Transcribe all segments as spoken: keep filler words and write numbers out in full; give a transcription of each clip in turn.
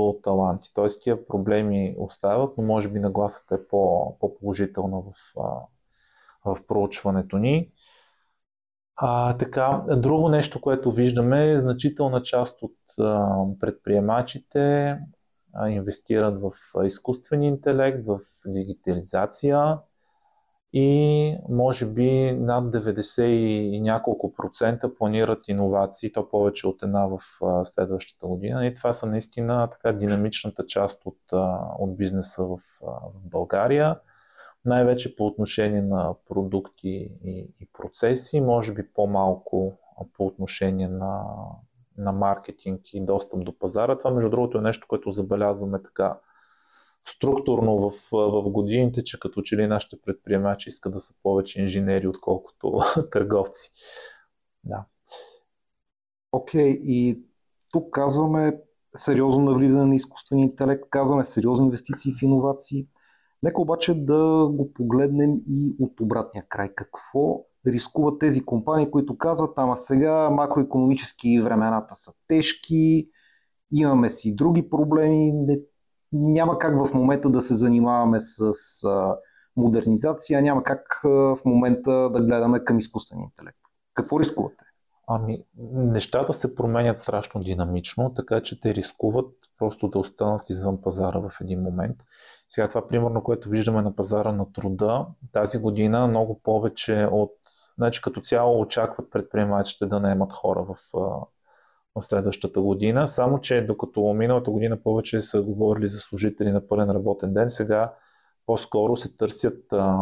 до таланти. Тоест тия проблеми остават, но може би нагласата е по, по-положителна в, в проучването ни. А, така, друго нещо, което виждаме, е значителна част от а, предприемачите а, инвестират в изкуствен интелект, в дигитализация и може би над деветдесет и няколко процента планират иновации, то повече от една в а, следващата година. И това са наистина така динамичната част от, а, от бизнеса в, а, в България. Най-вече по отношение на продукти и, и процеси, може би по-малко по отношение на, на маркетинг и достъп до пазара. Това, между другото, е нещо, което забелязваме така структурно в, в годините, че като че ли нашите предприемачи искат да са повече инженери, отколкото търговци. Да. Окей, okay, и тук казваме сериозно навлизане на изкуствен интелект, казваме сериозни инвестиции в иновации. Нека обаче да го погледнем и от обратния край. Какво рискуват тези компании, които казват, ама сега макроекономически времената са тежки, имаме си други проблеми, не, няма как в момента да се занимаваме с а, модернизация, няма как а, в момента да гледаме към изкуствен интелект. Какво рискувате? Ами, нещата се променят страшно динамично, така че те рискуват просто да останат извън пазара в един момент. Сега това, примерно, което виждаме на пазара на труда, тази година много повече от... Значи като цяло очакват предприемачите да наемат хора в, в следващата година, само че докато миналата година повече са говорили за служители на пълен работен ден, сега по-скоро се търсят а,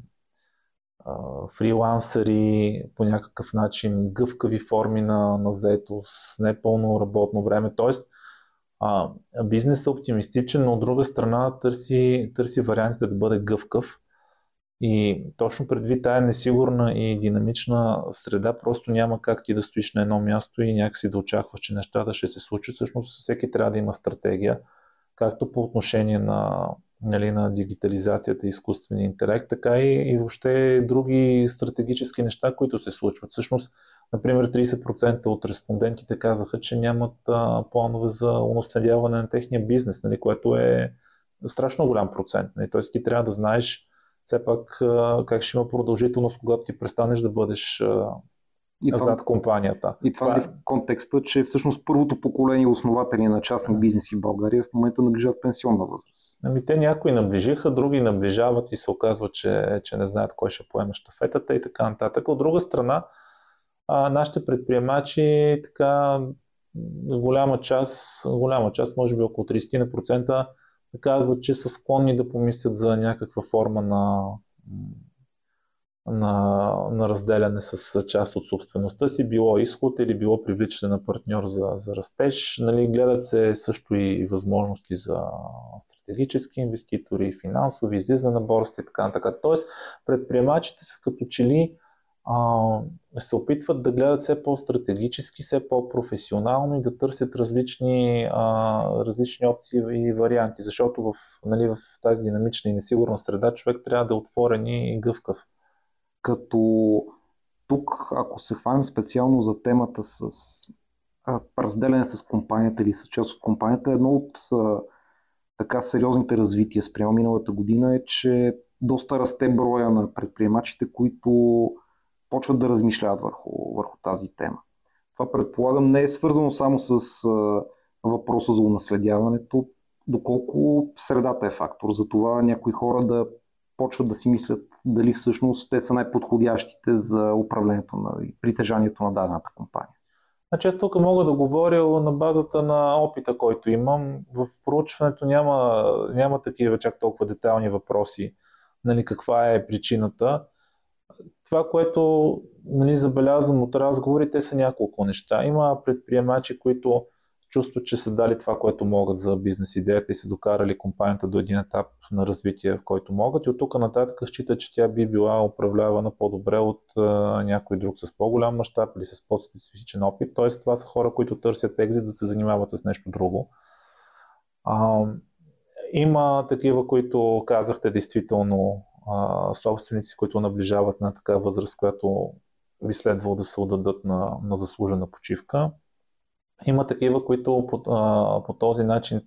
а, фрилансъри, по някакъв начин гъвкави форми на, на заетост, непълно работно време, т.е. А, бизнесът е оптимистичен, но от друга страна търси, търси вариантите да бъде гъвкав и точно предвид тая несигурна и динамична среда просто няма как ти да стоиш на едно място и някакси да очакваш, че нещата ще се случат. Всъщност всеки трябва да има стратегия, както по отношение на, нали, на дигитализацията и изкуствения интелект, така и, и въобще други стратегически неща, които се случват. Всъщност, например, трийсет процента от респондентите казаха, че нямат а, планове за унаследяване на техния бизнес, нали, което е страшно голям процент. Нали. Тоест ти трябва да знаеш все пак а, как ще има продължителност, когато ти престанеш да бъдеш а, и това, зад компанията. И това, това е в контекста, че всъщност първото поколение основатели на частни бизнеси в България в момента наближават пенсионна възраст. Ами те някои наближиха, други наближават и се оказва, че, че не знаят кой ще поеме щафетата и така нататък. От друга страна, а, нашите предприемачи, така голяма част, голяма част, може би около трийсет процента, казват, че са склонни да помислят за някаква форма на, на, на разделяне с част от собствеността си, било изход или било привличане на партньор за, за растеж. Нали, гледат се също и възможности за стратегически инвеститори, финансови, излизане на борсата и така нататък. Тоест, предприемачите са като че ли се опитват да гледат все по-стратегически, все по-професионално и да търсят различни, а, различни опции и варианти, защото в, нали, в тази динамична и несигурна среда човек трябва да е отворен и гъвкав. Като тук, ако се хванем специално за темата с а, разделяне с компанията или с част от компанията, едно от а, така сериозните развития спрямо миналата година е, че доста расте броя на предприемачите, които почват да размишляват върху, върху тази тема. Това, предполагам, не е свързано само с а, въпроса за унаследяването, доколко средата е фактор. Затова някои хора да почват да си мислят дали всъщност те са най-подходящите за управлението на притежанието на дадената компания. Значи аз тук мога да говоря на базата на опита, който имам. В проучването няма, няма такива чак толкова детайлни въпроси, нали, каква е причината. Това, което, нали, забелязвам от разговори, те са няколко неща. Има предприемачи, които чувстват, че са дали това, което могат за бизнес идеята и са докарали компанията до един етап на развитие, в който могат. И от тук нататък считат, че тя би била управлявана по-добре от а, някой друг с по-голям мащаб или с по-специфичен опит. Тоест, това са хора, които търсят екзит, за да се занимават с нещо друго. А, има такива, които казахте действително, собственици, които наближават на така възраст, която би следвало да се отдадат на, на заслужена почивка. Има такива, които по, а, по този начин